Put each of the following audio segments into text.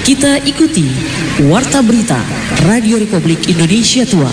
Kita ikuti Warta Berita Radio Republik Indonesia Tual.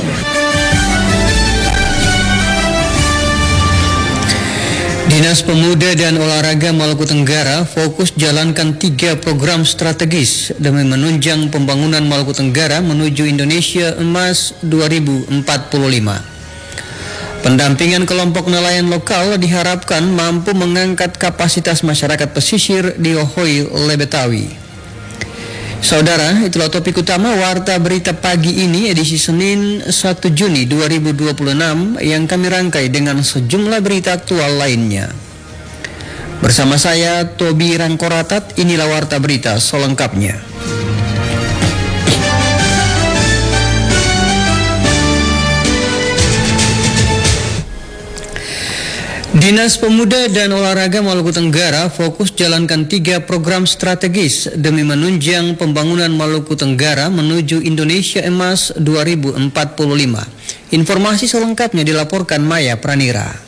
Dinas Pemuda dan Olahraga Maluku Tenggara fokus jalankan 3 program strategis demi menunjang pembangunan Maluku Tenggara menuju Indonesia Emas 2045. Pendampingan kelompok nelayan lokal diharapkan mampu mengangkat kapasitas masyarakat pesisir di Ohoi Lebetawi. Saudara, itulah topik utama Warta Berita pagi ini edisi Senin 1 Juni 2026 yang kami rangkai dengan sejumlah berita aktual lainnya. Bersama saya Tobi Rangkoratat, inilah Warta Berita selengkapnya. Dinas Pemuda dan Olahraga Maluku Tenggara fokus jalankan 3 program strategis demi menunjang pembangunan Maluku Tenggara menuju Indonesia Emas 2045. Informasi selengkapnya dilaporkan Maya Pranira.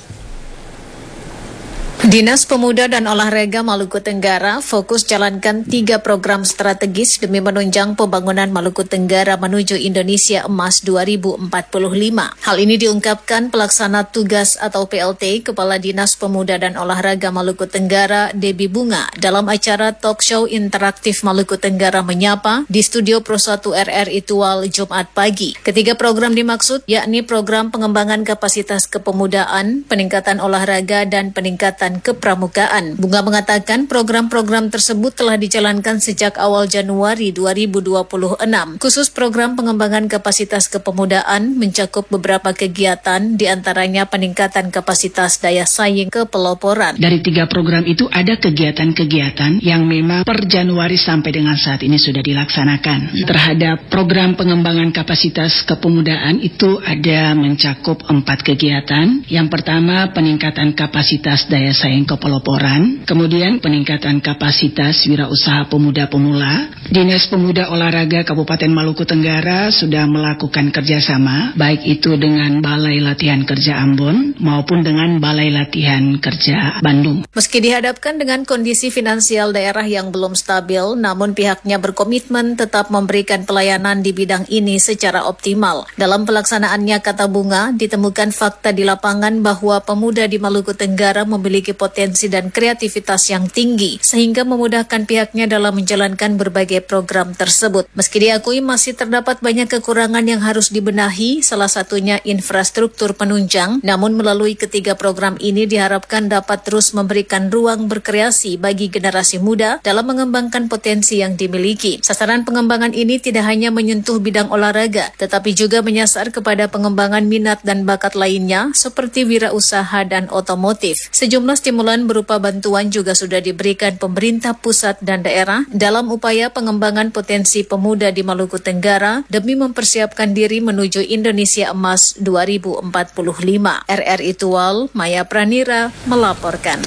Dinas Pemuda dan Olahraga Maluku Tenggara fokus jalankan 3 program strategis demi menunjang pembangunan Maluku Tenggara menuju Indonesia Emas 2045. Hal ini diungkapkan pelaksana tugas atau PLT Kepala Dinas Pemuda dan Olahraga Maluku Tenggara, Debbie Bunga, dalam acara talk show interaktif Maluku Tenggara Menyapa di Studio Pro 1 RRI Tual Jumat pagi. Ketiga program dimaksud yakni program pengembangan kapasitas kepemudaan, peningkatan olahraga, dan peningkatan kepramukaan. Bunga mengatakan program-program tersebut telah dijalankan sejak awal Januari 2026. Khusus program pengembangan kapasitas kepemudaan mencakup beberapa kegiatan, diantaranya peningkatan kapasitas daya saing kepeloporan. Dari 3 program itu ada kegiatan-kegiatan yang memang per Januari sampai dengan saat ini sudah dilaksanakan. Terhadap program pengembangan kapasitas kepemudaan itu ada mencakup 4 kegiatan. Yang pertama peningkatan kapasitas daya saing kepeloporan, kemudian peningkatan kapasitas wirausaha pemuda pemula. Dinas Pemuda Olahraga Kabupaten Maluku Tenggara sudah melakukan kerjasama, baik itu dengan Balai Latihan Kerja Ambon maupun dengan Balai Latihan Kerja Bandung. Meski dihadapkan dengan kondisi finansial daerah yang belum stabil, namun pihaknya berkomitmen tetap memberikan pelayanan di bidang ini secara optimal. Dalam pelaksanaannya, kata Bunga, ditemukan fakta di lapangan bahwa pemuda di Maluku Tenggara memiliki potensi dan kreativitas yang tinggi, sehingga memudahkan pihaknya dalam menjalankan berbagai program tersebut. Meski diakui masih terdapat banyak kekurangan yang harus dibenahi, salah satunya infrastruktur penunjang, namun melalui ketiga program ini diharapkan dapat terus memberikan ruang berkreasi bagi generasi muda dalam mengembangkan potensi yang dimiliki. Sasaran pengembangan ini tidak hanya menyentuh bidang olahraga, tetapi juga menyasar kepada pengembangan minat dan bakat lainnya seperti wirausaha dan otomotif. Sejumlah stimulan berupa bantuan juga sudah diberikan pemerintah pusat dan daerah dalam upaya pengembangan potensi pemuda di Maluku Tenggara demi mempersiapkan diri menuju Indonesia Emas 2045. RRI Tual, Maya Pranira melaporkan.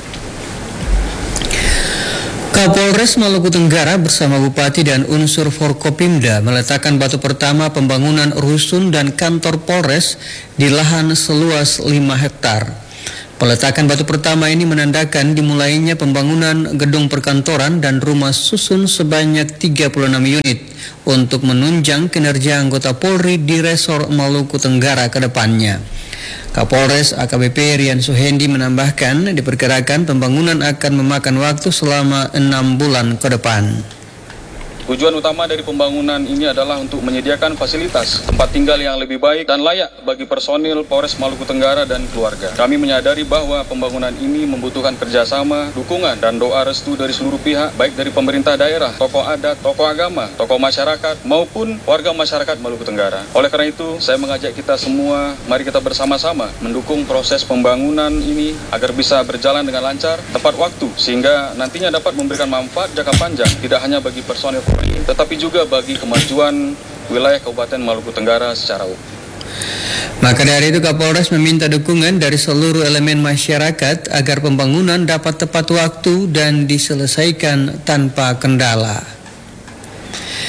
Kapolres Maluku Tenggara bersama Bupati dan unsur Forkopimda meletakkan batu pertama pembangunan rusun dan kantor Polres di lahan seluas 5 hektar. Peletakan batu pertama ini menandakan dimulainya pembangunan gedung perkantoran dan rumah susun sebanyak 36 unit untuk menunjang kinerja anggota Polri di Resor Maluku Tenggara ke depannya. Kapolres AKBP Rian Suhendi menambahkan diperkirakan pembangunan akan memakan waktu selama 6 bulan ke depan. Tujuan utama dari pembangunan ini adalah untuk menyediakan fasilitas tempat tinggal yang lebih baik dan layak bagi personil Polres Maluku Tenggara dan keluarga. Kami menyadari bahwa pembangunan ini membutuhkan kerjasama, dukungan, dan doa restu dari seluruh pihak, baik dari pemerintah daerah, tokoh adat, tokoh agama, tokoh masyarakat, maupun warga masyarakat Maluku Tenggara. Oleh karena itu, saya mengajak kita semua, mari kita bersama-sama mendukung proses pembangunan ini agar bisa berjalan dengan lancar, tepat waktu, sehingga nantinya dapat memberikan manfaat jangka panjang, tidak hanya bagi personil tetapi juga bagi kemajuan wilayah Kabupaten Maluku Tenggara secara umum. Maka dari itu Kapolres meminta dukungan dari seluruh elemen masyarakat agar pembangunan dapat tepat waktu dan diselesaikan tanpa kendala.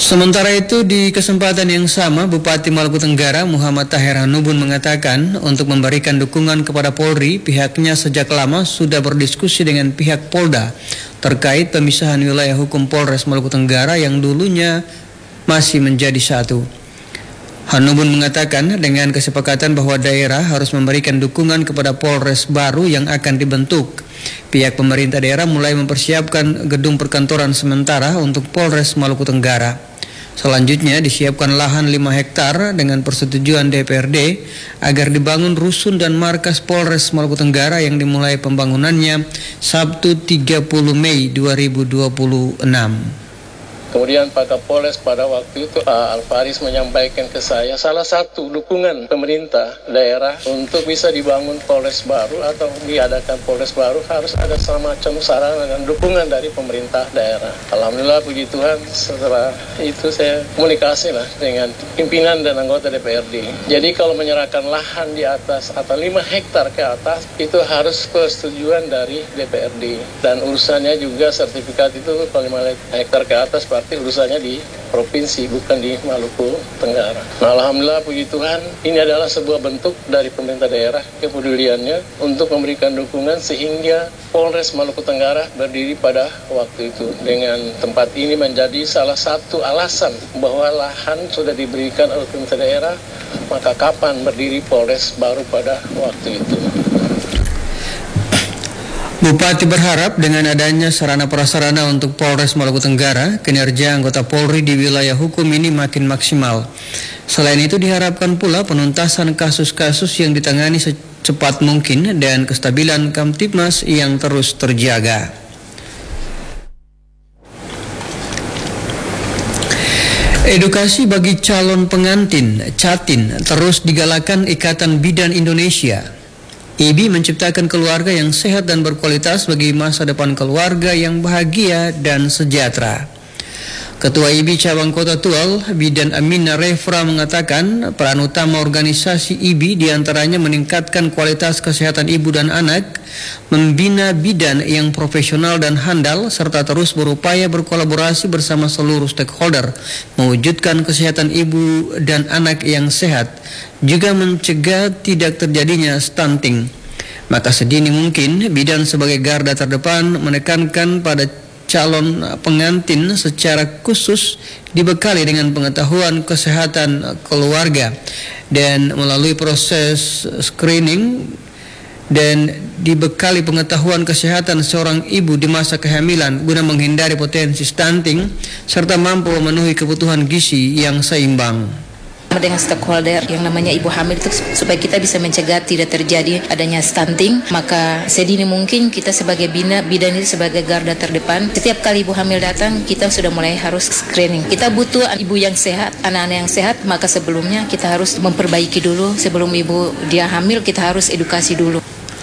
Sementara itu, di kesempatan yang sama, Bupati Maluku Tenggara Muhammad Tahir Hanubun mengatakan untuk memberikan dukungan kepada Polri, pihaknya sejak lama sudah berdiskusi dengan pihak Polda terkait pemisahan wilayah hukum Polres Maluku Tenggara yang dulunya masih menjadi satu. Hanubun mengatakan dengan kesepakatan bahwa daerah harus memberikan dukungan kepada Polres baru yang akan dibentuk. Pihak pemerintah daerah mulai mempersiapkan gedung perkantoran sementara untuk Polres Maluku Tenggara. Selanjutnya disiapkan lahan 5 hektar dengan persetujuan DPRD agar dibangun rusun dan markas Polres Maluku Tenggara yang dimulai pembangunannya Sabtu 30 Mei 2026. Kemudian Pak Kapolres pada waktu itu Alfaris menyampaikan ke saya salah satu dukungan pemerintah daerah untuk bisa dibangun Polres baru atau diadakan Polres baru harus ada semacam sarana dan dukungan dari pemerintah daerah. Alhamdulillah puji Tuhan setelah itu saya komunikasi lah dengan pimpinan dan anggota DPRD. Jadi kalau menyerahkan lahan di atas atau 5 hektar ke atas itu harus persetujuan dari DPRD dan urusannya juga sertifikat itu kalau 5 hektar ke atas berarti urusannya di provinsi bukan di Maluku Tenggara. Nah, alhamdulillah puji Tuhan ini adalah sebuah bentuk dari pemerintah daerah kepeduliannya untuk memberikan dukungan sehingga Polres Maluku Tenggara berdiri pada waktu itu. Dengan tempat ini menjadi salah satu alasan bahwa lahan sudah diberikan oleh pemerintah daerah, maka kapan berdiri Polres baru pada waktu itu. Bupati berharap dengan adanya sarana prasarana untuk Polres Maluku Tenggara, kinerja anggota Polri di wilayah hukum ini makin maksimal. Selain itu diharapkan pula penuntasan kasus-kasus yang ditangani secepat mungkin dan kestabilan Kamtibmas yang terus terjaga. Edukasi bagi calon pengantin, Catin, terus digalakan Ikatan Bidan Indonesia. IBI menciptakan keluarga yang sehat dan berkualitas bagi masa depan keluarga yang bahagia dan sejahtera. Ketua IBI Cabang Kota Tual, Bidan Amina Refra mengatakan peran utama organisasi IBI diantaranya meningkatkan kualitas kesehatan ibu dan anak, membina bidan yang profesional dan handal, serta terus berupaya berkolaborasi bersama seluruh stakeholder, mewujudkan kesehatan ibu dan anak yang sehat, juga mencegah tidak terjadinya stunting. Maka sedini mungkin bidan sebagai garda terdepan menekankan pada calon pengantin secara khusus dibekali dengan pengetahuan kesehatan keluarga dan melalui proses screening dan dibekali pengetahuan kesehatan seorang ibu di masa kehamilan guna menghindari potensi stunting serta mampu memenuhi kebutuhan gizi yang seimbang. Dengan stakeholder yang namanya ibu hamil itu supaya kita bisa mencegah tidak terjadi adanya stunting, maka sedini mungkin kita sebagai bidan itu sebagai garda terdepan. Setiap kali ibu hamil datang kita sudah mulai harus screening. Kita butuh ibu yang sehat, anak-anak yang sehat, maka sebelumnya kita harus memperbaiki dulu. Sebelum ibu dia hamil kita harus edukasi dulu.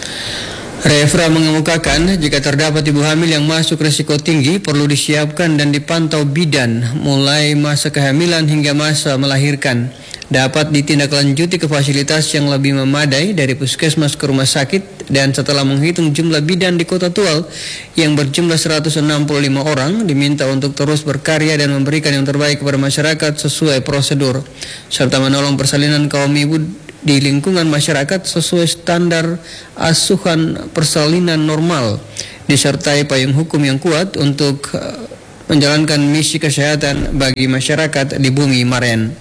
Refra mengemukakan jika terdapat ibu hamil yang masuk risiko tinggi perlu disiapkan dan dipantau bidan mulai masa kehamilan hingga masa melahirkan. Dapat ditindaklanjuti ke fasilitas yang lebih memadai dari puskesmas ke rumah sakit dan setelah menghitung jumlah bidan di Kota Tual yang berjumlah 165 orang diminta untuk terus berkarya dan memberikan yang terbaik kepada masyarakat sesuai prosedur serta menolong persalinan kaum ibu di lingkungan masyarakat sesuai standar asuhan persalinan normal disertai payung hukum yang kuat untuk menjalankan misi kesehatan bagi masyarakat di bumi Maren.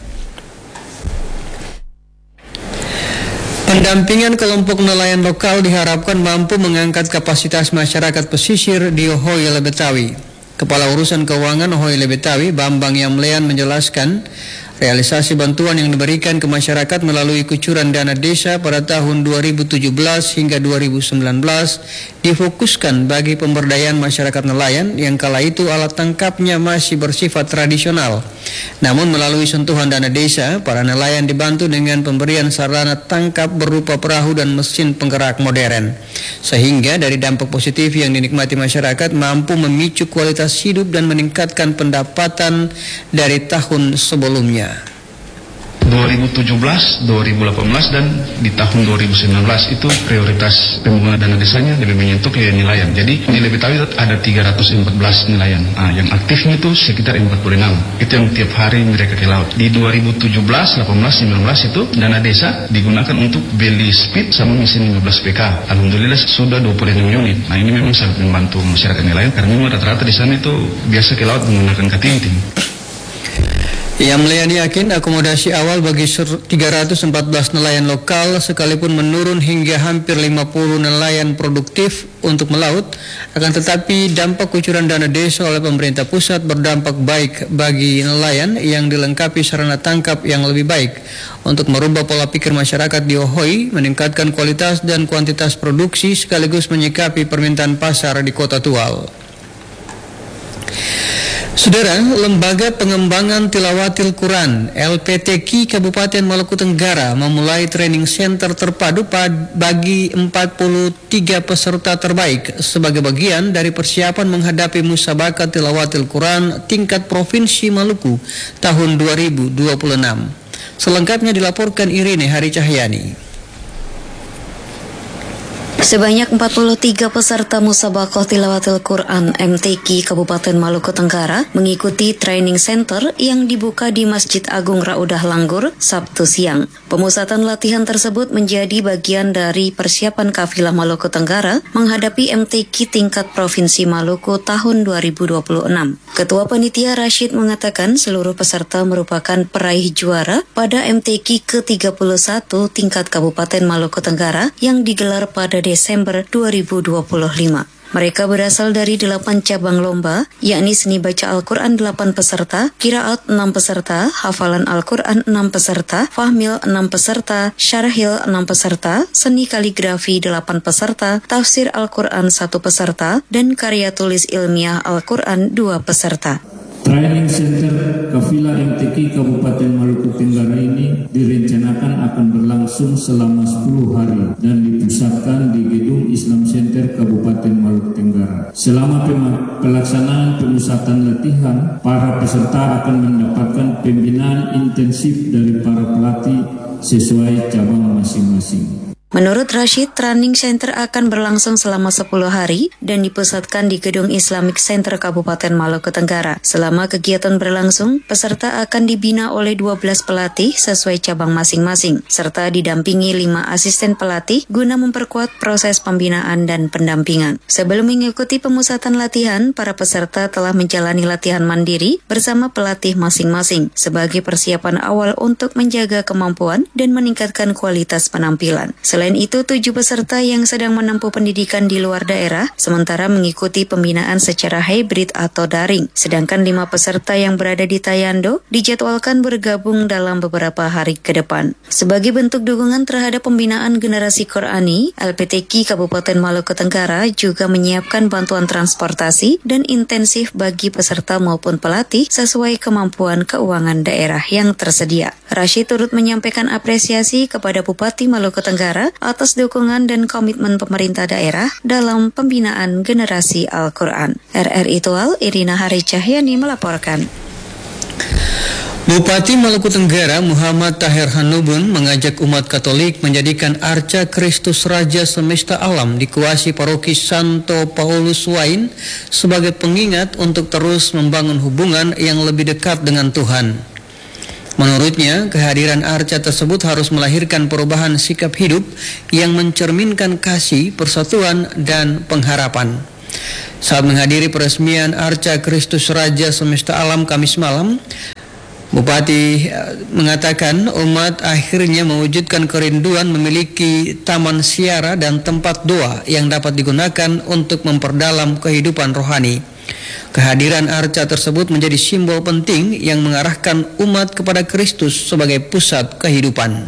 Pendampingan kelompok nelayan lokal diharapkan mampu mengangkat kapasitas masyarakat pesisir di Ohoyle Betawi. Kepala Urusan Keuangan Ohoyle Betawi, Bambang Yamlean menjelaskan, realisasi bantuan yang diberikan ke masyarakat melalui kucuran dana desa pada tahun 2017 hingga 2019 difokuskan bagi pemberdayaan masyarakat nelayan yang kala itu alat tangkapnya masih bersifat tradisional. Namun melalui sentuhan dana desa, para nelayan dibantu dengan pemberian sarana tangkap berupa perahu dan mesin penggerak modern. Sehingga dari dampak positif yang dinikmati masyarakat mampu memicu kualitas hidup dan meningkatkan pendapatan dari tahun sebelumnya. 2017, 2018 dan di tahun 2019 itu prioritas pembangunan dana desanya lebih menyentuh ke nelayan. Jadi nilai Betawi ada 314 nelayan. Yang aktifnya itu sekitar 46. Itu yang tiap hari mereka ke laut. Di 2017, 18, 19 itu dana desa digunakan untuk beli speed sama mesin 15 PK. Alhamdulillah sudah 26 unit. Ini memang sangat membantu masyarakat nelayan karena memang rata-rata di sana itu biasa ke laut menggunakan katinting. Ia melayani yakin akomodasi awal bagi 314 nelayan lokal sekalipun menurun hingga hampir 50 nelayan produktif untuk melaut, akan tetapi dampak kucuran dana desa oleh pemerintah pusat berdampak baik bagi nelayan yang dilengkapi sarana tangkap yang lebih baik untuk merubah pola pikir masyarakat di Ohoi, meningkatkan kualitas dan kuantitas produksi sekaligus menyikapi permintaan pasar di Kota Tual. Saudara, Lembaga Pengembangan Tilawatil Quran LPTQ Kabupaten Maluku Tenggara memulai training center terpadu bagi 43 peserta terbaik sebagai bagian dari persiapan menghadapi Musabaqah Tilawatil Quran tingkat Provinsi Maluku tahun 2026. Selengkapnya dilaporkan Irene Hari Cahyani. Sebanyak 43 peserta Musabaqah Tilawatil Quran MTQ Kabupaten Maluku Tenggara mengikuti training center yang dibuka di Masjid Agung Raudah Langgur Sabtu siang. Pemusatan latihan tersebut menjadi bagian dari persiapan kafilah Maluku Tenggara menghadapi MTQ tingkat Provinsi Maluku tahun 2026. Ketua Panitia Rashid mengatakan seluruh peserta merupakan peraih juara pada MTQ ke-31 tingkat Kabupaten Maluku Tenggara yang digelar pada Desember 2025. Mereka berasal dari 8 cabang lomba, yakni seni baca Al-Quran 8 peserta, qiraat 6 peserta, hafalan Al-Quran 6 peserta, fahmil 6 peserta, syarahil 6 peserta, seni kaligrafi 8 peserta, tafsir Al-Quran 1 peserta, dan karya tulis ilmiah Al-Quran 2 peserta. Training Center Kafilah MTQ Kabupaten Maluku Tenggara ini direncanakan akan berlangsung selama 10 hari dan dipusatkan di Gedung Islam Center Kabupaten Maluku Tenggara. Selama pelaksanaan pemusatan latihan, para peserta akan mendapatkan pembinaan intensif dari para pelatih sesuai cabang masing-masing. Menurut Rashid, training center akan berlangsung selama 10 hari dan dipusatkan di Gedung Islamic Center Kabupaten Maluku Tenggara. Selama kegiatan berlangsung, peserta akan dibina oleh 12 pelatih sesuai cabang masing-masing, serta didampingi 5 asisten pelatih guna memperkuat proses pembinaan dan pendampingan. Sebelum mengikuti pemusatan latihan, para peserta telah menjalani latihan mandiri bersama pelatih masing-masing sebagai persiapan awal untuk menjaga kemampuan dan meningkatkan kualitas penampilan. Selain itu, 7 peserta yang sedang menempuh pendidikan di luar daerah sementara mengikuti pembinaan secara hybrid atau daring. Sedangkan 5 peserta yang berada di Tayando dijadwalkan bergabung dalam beberapa hari ke depan. Sebagai bentuk dukungan terhadap pembinaan generasi Qurani, LPTQ Kabupaten Maluku Tenggara juga menyiapkan bantuan transportasi dan intensif bagi peserta maupun pelatih sesuai kemampuan keuangan daerah yang tersedia. Rashid turut menyampaikan apresiasi kepada Bupati Maluku Tenggara atas dukungan dan komitmen pemerintah daerah dalam pembinaan generasi Al-Quran. RRI Tual, Irina Hari Cahyani melaporkan. Bupati Maluku Tenggara Muhammad Tahir Hanubun mengajak umat Katolik menjadikan Arca Kristus Raja Semesta Alam di Kuasi Paroki Santo Paulus Wain sebagai pengingat untuk terus membangun hubungan yang lebih dekat dengan Tuhan. Menurutnya, kehadiran arca tersebut harus melahirkan perubahan sikap hidup yang mencerminkan kasih, persatuan, dan pengharapan. Saat menghadiri peresmian Arca Kristus Raja Semesta Alam Kamis malam, Bupati mengatakan umat akhirnya mewujudkan kerinduan memiliki taman siara dan tempat doa yang dapat digunakan untuk memperdalam kehidupan rohani. Kehadiran arca tersebut menjadi simbol penting yang mengarahkan umat kepada Kristus sebagai pusat kehidupan.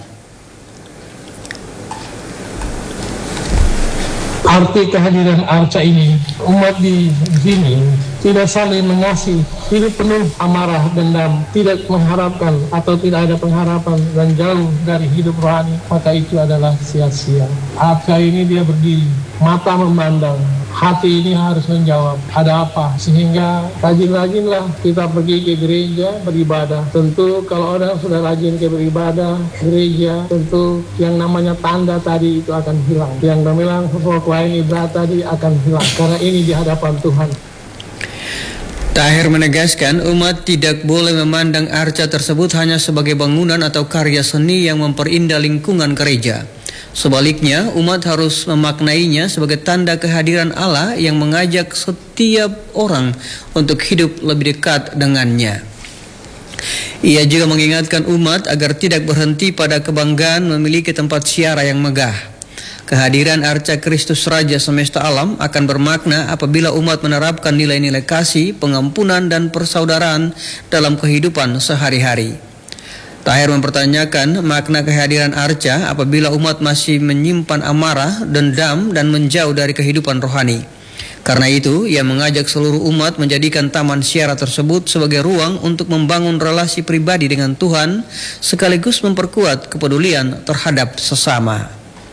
Arti kehadiran arca ini, umat di sini tidak saling mengasihi, hidup penuh amarah dendam, tidak mengharapkan atau tidak ada pengharapan dan jauh dari hidup rohani, maka itu adalah sia-sia. Akhir ini dia berdiri, mata memandang, hati ini harus menjawab ada apa, sehingga rajin-rajinlah kita pergi ke gereja beribadah. Tentu kalau orang sudah rajin ke beribadah gereja, tentu yang namanya tanda tadi itu akan hilang, yang namanya sesuatu lain ibadah tadi akan hilang, karena ini di hadapan Tuhan. Tahir menegaskan umat tidak boleh memandang arca tersebut hanya sebagai bangunan atau karya seni yang memperindah lingkungan gereja. Sebaliknya, umat harus memaknainya sebagai tanda kehadiran Allah yang mengajak setiap orang untuk hidup lebih dekat dengannya. Ia juga mengingatkan umat agar tidak berhenti pada kebanggaan memiliki tempat ziarah yang megah. Kehadiran arca Kristus Raja semesta alam akan bermakna apabila umat menerapkan nilai-nilai kasih, pengampunan, dan persaudaraan dalam kehidupan sehari-hari. Tahir mempertanyakan makna kehadiran arca apabila umat masih menyimpan amarah, dendam, dan menjauh dari kehidupan rohani. Karena itu, ia mengajak seluruh umat menjadikan taman ziarah tersebut sebagai ruang untuk membangun relasi pribadi dengan Tuhan, sekaligus memperkuat kepedulian terhadap sesama.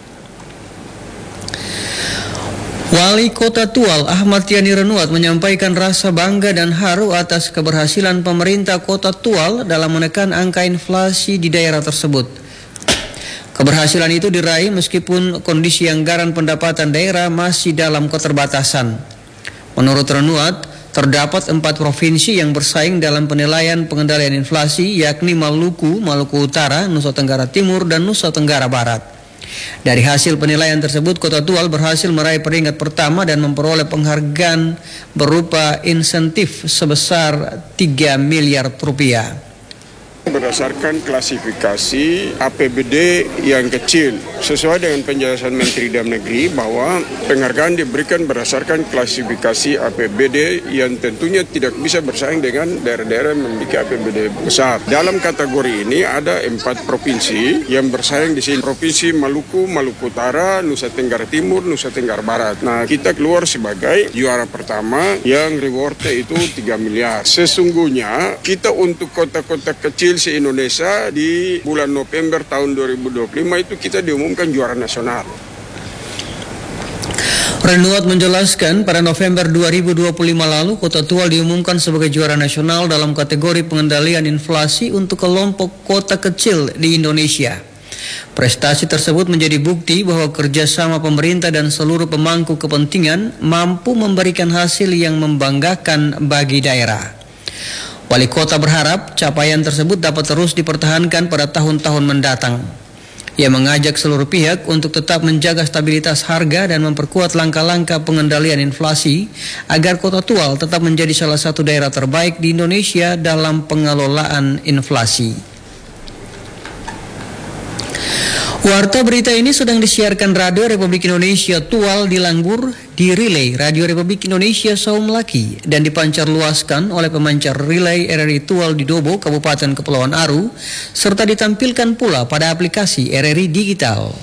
Wali Kota Tual Ahmad Yani Renuat menyampaikan rasa bangga dan haru atas keberhasilan pemerintah Kota Tual dalam menekan angka inflasi di daerah tersebut. Keberhasilan itu diraih meskipun kondisi anggaran pendapatan daerah masih dalam keterbatasan. Menurut Renuat, terdapat 4 provinsi yang bersaing dalam penilaian pengendalian inflasi, yakni Maluku, Maluku Utara, Nusa Tenggara Timur, dan Nusa Tenggara Barat. Dari hasil penilaian tersebut, Kota Tual berhasil meraih peringkat pertama dan memperoleh penghargaan berupa insentif sebesar 3 miliar rupiah. Berdasarkan klasifikasi APBD yang kecil, sesuai dengan penjelasan Menteri Dalam Negeri bahwa penghargaan diberikan berdasarkan klasifikasi APBD yang tentunya tidak bisa bersaing dengan daerah-daerah yang memiliki APBD besar. Dalam kategori ini ada 4 provinsi yang bersaing di sini. Provinsi Maluku, Maluku Utara, Nusa Tenggara Timur, Nusa Tenggara Barat. Nah, kita keluar sebagai juara pertama yang rewardnya itu 3 miliar. Sesungguhnya kita untuk kota-kota kecil se-Indonesia di bulan November tahun 2025 itu kita diumumkan juara nasional. Renuat menjelaskan pada November 2025 lalu Kota Tual diumumkan sebagai juara nasional dalam kategori pengendalian inflasi untuk kelompok kota kecil di Indonesia. Prestasi tersebut menjadi bukti bahwa kerjasama pemerintah dan seluruh pemangku kepentingan mampu memberikan hasil yang membanggakan bagi daerah. Wali kota berharap capaian tersebut dapat terus dipertahankan pada tahun-tahun mendatang. Ia mengajak seluruh pihak untuk tetap menjaga stabilitas harga dan memperkuat langkah-langkah pengendalian inflasi agar Kota Tual tetap menjadi salah satu daerah terbaik di Indonesia dalam pengelolaan inflasi. Warta berita ini sedang disiarkan Radio Republik Indonesia Tual di Langgur, di relay Radio Republik Indonesia Saum Laki, dan dipancar luaskan oleh pemancar relay RRI Tual di Dobo, Kabupaten Kepulauan Aru, serta ditampilkan pula pada aplikasi RRI Digital.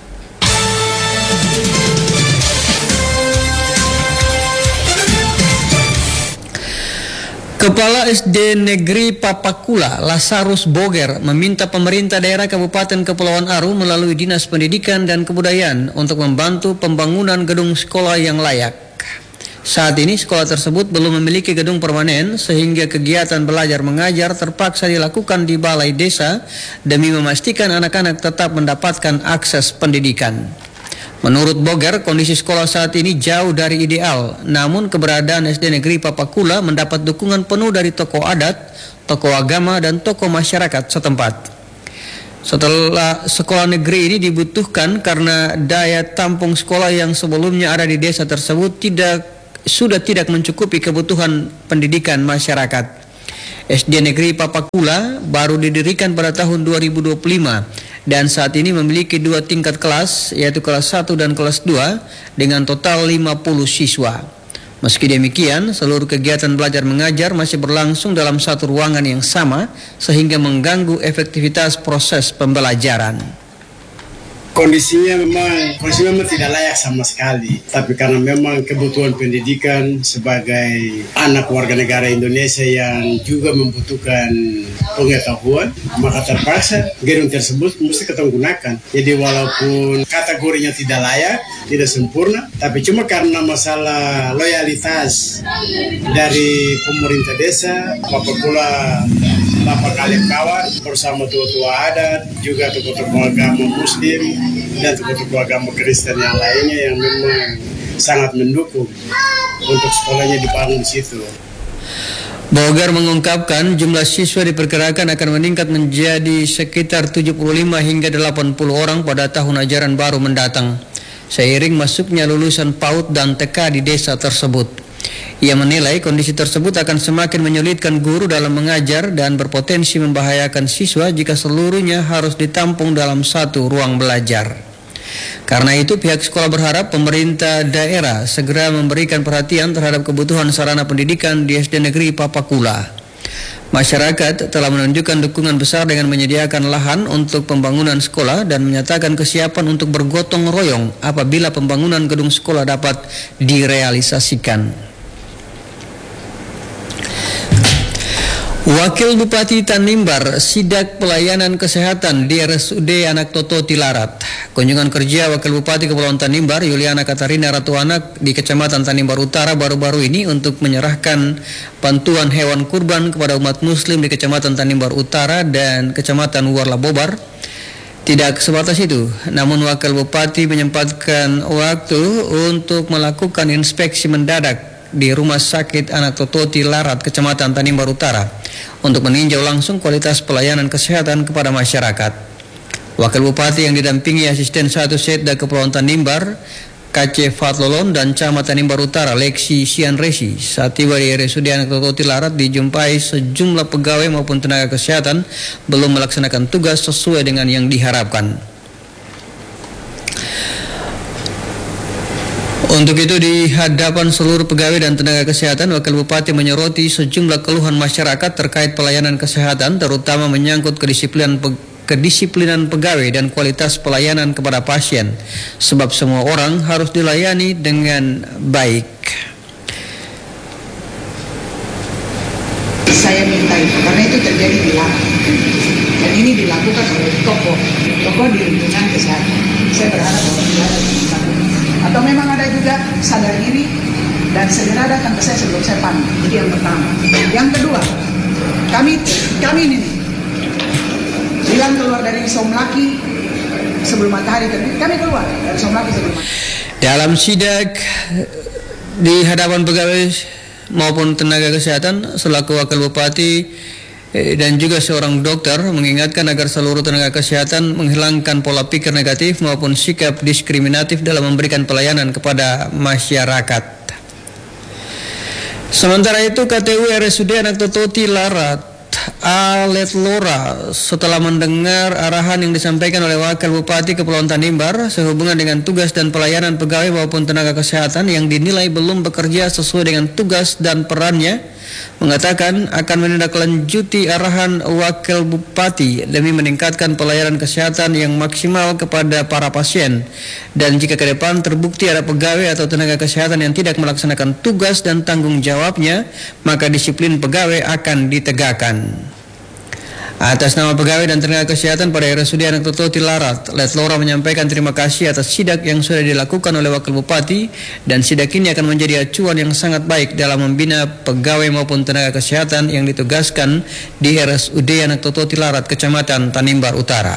Kepala SD Negeri Papakula, Lazarus Boger, meminta pemerintah daerah Kabupaten Kepulauan Aru melalui Dinas Pendidikan dan Kebudayaan untuk membantu pembangunan gedung sekolah yang layak. Saat ini sekolah tersebut belum memiliki gedung permanen sehingga kegiatan belajar mengajar terpaksa dilakukan di balai desa demi memastikan anak-anak tetap mendapatkan akses pendidikan. Menurut Boger, kondisi sekolah saat ini jauh dari ideal, namun keberadaan SD Negeri Papakula mendapat dukungan penuh dari tokoh adat, tokoh agama, dan tokoh masyarakat setempat. Setelah sekolah negeri ini dibutuhkan karena daya tampung sekolah yang sebelumnya ada di desa tersebut sudah tidak mencukupi kebutuhan pendidikan masyarakat. SD Negeri Papakula baru didirikan pada tahun 2025 dan saat ini memiliki 2 tingkat kelas, yaitu kelas 1 dan kelas 2 dengan total 50 siswa. Meski demikian, seluruh kegiatan belajar mengajar masih berlangsung dalam satu ruangan yang sama sehingga mengganggu efektivitas proses pembelajaran. Kondisinya memang tidak layak sama sekali. Tapi karena memang kebutuhan pendidikan sebagai anak warga negara Indonesia yang juga membutuhkan pengetahuan, maka terpaksa gedung tersebut mesti kita gunakan. Jadi walaupun kategorinya tidak layak, tidak sempurna, tapi cuma karena masalah loyalitas dari pemerintah desa, Bapak Khalif Kawan bersama tua-tua adat, juga tokoh-tokoh agama Muslim dan tokoh-tokoh agama Kristen yang lainnya yang memang sangat mendukung untuk sekolahnya dibangun di situ. Bogar mengungkapkan jumlah siswa diperkirakan akan meningkat menjadi sekitar 75 hingga 80 orang pada tahun ajaran baru mendatang, seiring masuknya lulusan PAUD dan TK di desa tersebut. Ia menilai kondisi tersebut akan semakin menyulitkan guru dalam mengajar dan berpotensi membahayakan siswa jika seluruhnya harus ditampung dalam satu ruang belajar. Karena itu pihak sekolah berharap pemerintah daerah segera memberikan perhatian terhadap kebutuhan sarana pendidikan di SD Negeri Papakula. Masyarakat telah menunjukkan dukungan besar dengan menyediakan lahan untuk pembangunan sekolah dan menyatakan kesiapan untuk bergotong royong apabila pembangunan gedung sekolah dapat direalisasikan. Wakil Bupati Tanimbar sidak pelayanan kesehatan di RSUD Anak Toto Tilarat. Kunjungan kerja Wakil Bupati Kepulauan Tanimbar Yuliana Katarina Ratu Anak di Kecamatan Tanimbar Utara baru-baru ini untuk menyerahkan bantuan hewan kurban kepada umat Muslim di Kecamatan Tanimbar Utara dan Kecamatan Warla Bobar. Tidak sebatas itu, namun Wakil Bupati menyempatkan waktu untuk melakukan inspeksi mendadak di Rumah Sakit Anak Toto Tilarat, Kecamatan Tanimbar Utara, untuk meninjau langsung kualitas pelayanan kesehatan kepada masyarakat. Wakil Bupati yang didampingi Asisten 1 Setda Kepulauan Tanimbar, KC Fatlolon dan Camat Tanimbar Utara, Leksi Sianresi, saat tiba di RSUD Anak Toto Tilarat dijumpai sejumlah pegawai maupun tenaga kesehatan belum melaksanakan tugas sesuai dengan yang diharapkan. Untuk itu di hadapan seluruh pegawai dan tenaga kesehatan, Wakil Bupati menyoroti sejumlah keluhan masyarakat terkait pelayanan kesehatan, terutama menyangkut kedisiplinan pegawai dan kualitas pelayanan kepada pasien, sebab semua orang harus dilayani dengan baik. Saya minta itu, karena itu terjadi di lapangan dan ini dilakukan oleh tokoh di lingkungan kesehatan. Saya berharap bahwa tidak ada atau memang ada juga sadar diri dan segera datang ke saya sebelum saya panggil. Jadi yang pertama. Yang kedua, kami ini bilang keluar dari Somlaki sebelum matahari terbit. Kami keluar dari Somlaki sebelum matahari. Dalam sidak di hadapan pegawai maupun tenaga kesehatan, selaku Wakil Bupati dan juga seorang dokter mengingatkan agar seluruh tenaga kesehatan menghilangkan pola pikir negatif maupun sikap diskriminatif dalam memberikan pelayanan kepada masyarakat. Sementara itu KTU RSUD Anak Toto Tilarat Alet Lora setelah mendengar arahan yang disampaikan oleh Wakil Bupati Kepulauan Tanimbar sehubungan dengan tugas dan pelayanan pegawai maupun tenaga kesehatan yang dinilai belum bekerja sesuai dengan tugas dan perannya, mengatakan akan menindaklanjuti arahan Wakil Bupati demi meningkatkan pelayanan kesehatan yang maksimal kepada para pasien, dan jika ke depan terbukti ada pegawai atau tenaga kesehatan yang tidak melaksanakan tugas dan tanggung jawabnya, maka disiplin pegawai akan ditegakkan. Atas nama pegawai dan tenaga kesehatan pada RSUD Anak Toto Tilarat, Letlora menyampaikan terima kasih atas sidak yang sudah dilakukan oleh Wakil Bupati, dan sidak ini akan menjadi acuan yang sangat baik dalam membina pegawai maupun tenaga kesehatan yang ditugaskan di RSUD Anak Toto Tilarat, Kecamatan Tanimbar Utara.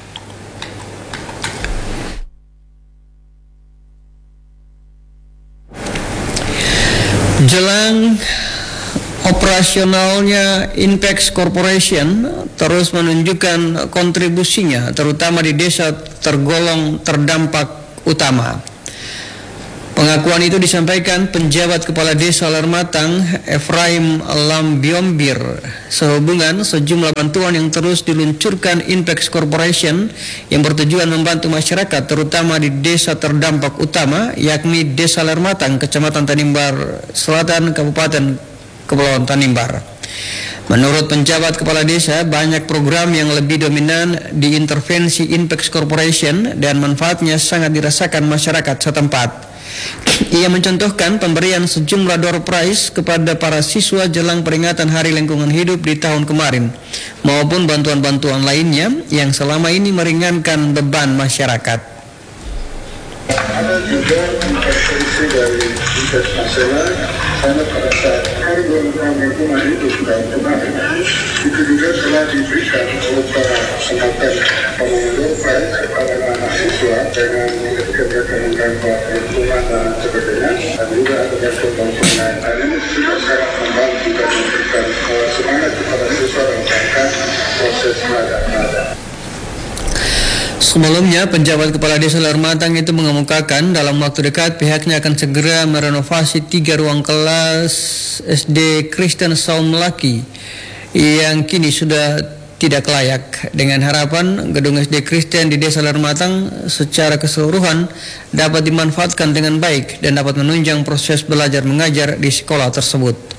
Jelang operasionalnya Inpex Corporation terus menunjukkan kontribusinya terutama di desa tergolong terdampak utama. Pengakuan itu disampaikan penjabat Kepala Desa Lermatang Efraim Lambiombir sehubungan sejumlah bantuan yang terus diluncurkan Inpex Corporation yang bertujuan membantu masyarakat terutama di desa terdampak utama, yakni Desa Lermatang, Kecamatan Tanimbar Selatan, Kabupaten Kepulauan Tanimbar. Menurut penjabat kepala desa, banyak program yang lebih dominan diintervensi Inpex Corporation dan manfaatnya sangat dirasakan masyarakat setempat. Ia mencontohkan pemberian sejumlah door prize kepada para siswa jelang peringatan Hari Lingkungan Hidup di tahun kemarin, maupun bantuan-bantuan lainnya yang selama ini meringankan beban masyarakat. Ada juga intervensi dari Inpex Nasional karena pada saat Hari Lingkungan Hidup tahun kemarin itu juga telah diberikan berupa semacam pengurus prize kepada anak siswa dengan kegiatan mengganggu lingkungan dan sebagainya, dan juga ada bantuan lain. Dan ini juga sangat membantu dan memberikan semangat kepada siswa dalam rangka proses belajar. Sebelumnya, penjabat kepala desa Lermatang itu mengemukakan dalam waktu dekat pihaknya akan segera merenovasi 3 ruang kelas SD Kristen Saum Laki yang kini sudah tidak layak, dengan harapan gedung SD Kristen di desa Lermatang secara keseluruhan dapat dimanfaatkan dengan baik dan dapat menunjang proses belajar mengajar di sekolah tersebut.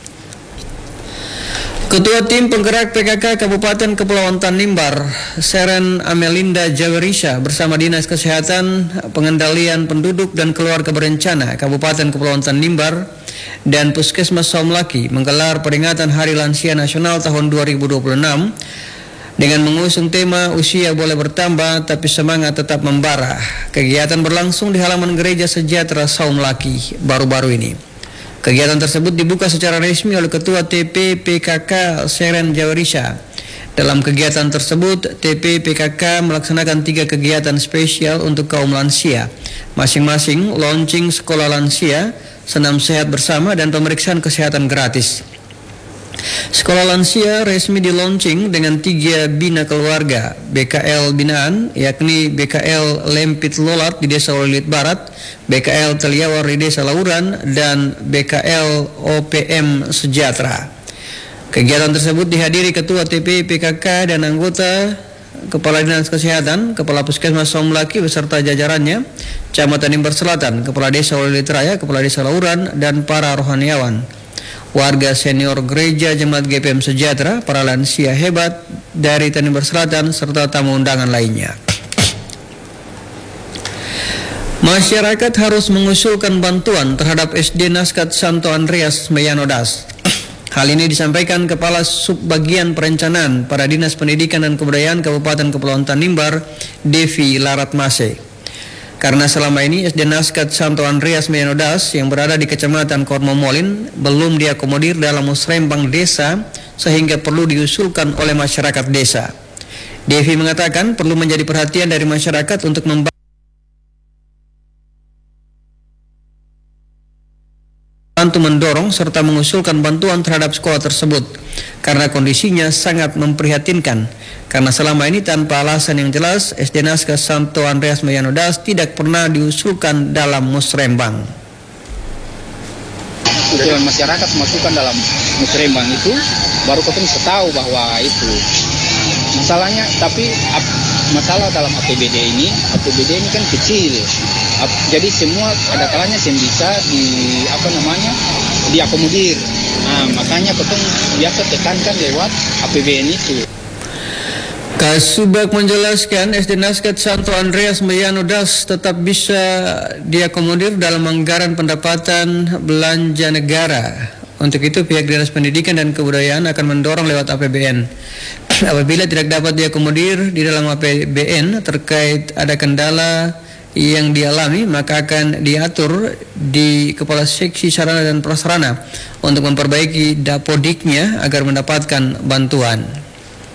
Ketua Tim Penggerak PKK Kabupaten Kepulauan Tanimbar, Seren Amelinda Jawarisha, bersama Dinas Kesehatan, Pengendalian Penduduk dan Keluarga Berencana Kabupaten Kepulauan Tanimbar dan Puskesmas Saum Laki menggelar peringatan Hari Lansia Nasional tahun 2026 dengan mengusung tema usia boleh bertambah tapi semangat tetap membara. Kegiatan berlangsung di halaman Gereja Sejahtera Saum Laki baru-baru ini. Kegiatan tersebut dibuka secara resmi oleh Ketua TP PKK Seren Jawarisha. Dalam kegiatan tersebut, TP PKK melaksanakan 3 kegiatan spesial untuk kaum lansia, masing-masing launching sekolah lansia, senam sehat bersama, dan pemeriksaan kesehatan gratis. Sekolah lansia resmi di-launching dengan 3 bina keluarga BKL binaan, yakni BKL Lempit Lolat di Desa Olilit Barat, BKL Teliawar di Desa Lauran, dan BKL OPM Sejahtera. Kegiatan tersebut dihadiri Ketua TP PKK dan anggota Kepala Dinas Kesehatan, Kepala Puskesmas Saum Laki beserta jajarannya, Camat Tanimbar Selatan, Kepala Desa Olilit Raya, Kepala Desa Lauran, dan para rohaniawan. Warga senior gereja Jemaat GPM Sejahtera, para lansia hebat dari Tanimbar Selatan, serta tamu undangan lainnya. Masyarakat harus mengusulkan bantuan terhadap SD Naskat Santo Andreas Meyanodas. Hal ini disampaikan Kepala Subbagian Perencanaan pada Dinas Pendidikan dan Kebudayaan Kabupaten Kepulauan Tanimbar, Devi Laratmase. Karena selama ini SD Naskat Santo Andreas Meyanodas yang berada di Kecamatan Kormomolin belum diakomodir dalam musrembang desa sehingga perlu diusulkan oleh masyarakat desa. Devi mengatakan perlu menjadi perhatian dari masyarakat untuk membantu mendorong serta mengusulkan bantuan terhadap sekolah tersebut karena kondisinya sangat memprihatinkan. Karena selama ini tanpa alasan yang jelas SD Naskat Santo Andreas Meyanodas tidak pernah diusulkan dalam musrembang. Usulan masyarakat masukkan dalam musrembang itu baru ketemu tahu bahwa itu masalahnya. Tapi masalah dalam APBD ini kan kecil. Jadi semua ada kalanya yang bisa diakomodir. Makanya ketemu biasa tekankan lewat APBN itu. Kasubag menjelaskan SD Naskat Santo Andreas Meyanodas tetap bisa diakomodir dalam anggaran pendapatan belanja negara. Untuk itu pihak Dinas Pendidikan dan Kebudayaan akan mendorong lewat APBN. Apabila tidak dapat diakomodir di dalam APBN terkait ada kendala yang dialami, maka akan diatur di Kepala Seksi Sarana dan Prasarana untuk memperbaiki dapodiknya agar mendapatkan bantuan.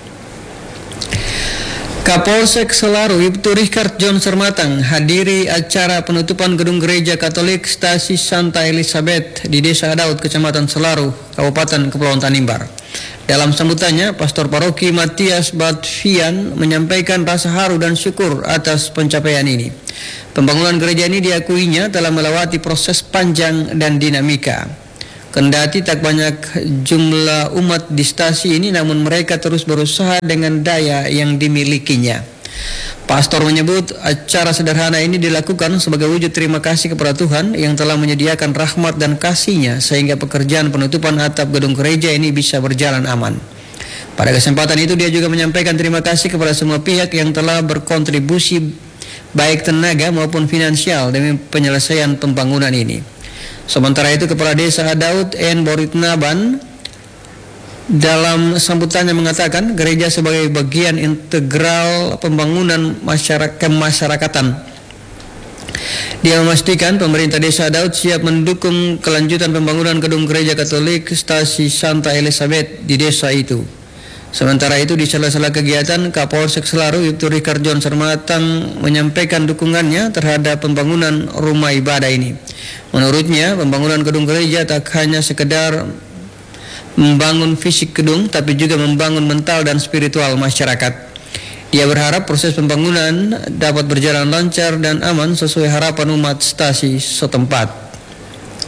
Kapolsek Selaru Ibtu Richard John Sermatang hadiri acara penutupan gedung gereja Katolik Stasi Santa Elizabeth di Desa Adaud, Kecamatan Selaru, Kabupaten Kepulauan Tanimbar. Dalam sambutannya, Pastor Paroki Matias Batfian menyampaikan rasa haru dan syukur atas pencapaian ini. Pembangunan gereja ini diakuinya telah melewati proses panjang dan dinamika. Kendati tak banyak jumlah umat di stasi ini, namun mereka terus berusaha dengan daya yang dimilikinya. Pastor menyebut acara sederhana ini dilakukan sebagai wujud terima kasih kepada Tuhan yang telah menyediakan rahmat dan kasih-Nya sehingga pekerjaan penutupan atap gedung gereja ini bisa berjalan aman. Pada kesempatan itu dia juga menyampaikan terima kasih kepada semua pihak yang telah berkontribusi baik tenaga maupun finansial demi penyelesaian pembangunan ini. Sementara itu Kepala Desa Daud N. Boritnaban dalam sambutannya mengatakan gereja sebagai bagian integral pembangunan kemasyarakatan. Dia memastikan pemerintah Desa Daud siap mendukung kelanjutan pembangunan gedung gereja Katolik Stasi Santa Elizabeth di desa itu. Sementara itu di sela-sela kegiatan, Kapolsek Selaru Ibtu Richard John Sermatang menyampaikan dukungannya terhadap pembangunan rumah ibadah ini. Menurutnya, pembangunan gedung gereja tak hanya sekedar membangun fisik gedung, tapi juga membangun mental dan spiritual masyarakat. Dia berharap proses pembangunan dapat berjalan lancar dan aman sesuai harapan umat stasi setempat.